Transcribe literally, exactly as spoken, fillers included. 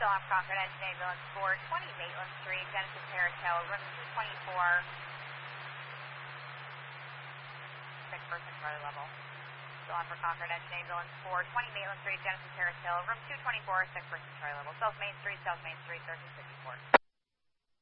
still on Concord Engine Ambulance four twenty Maitland Street, Genesis Terrace Hill, room two twenty-four. Six person Charlie level. Still on for Concord Engine Ambulance four twenty Maitland Street, Genesis Terrace Hill, room two twenty-four, six person Charlie level. South Main Street, South Main Street, thirteen fifty-four.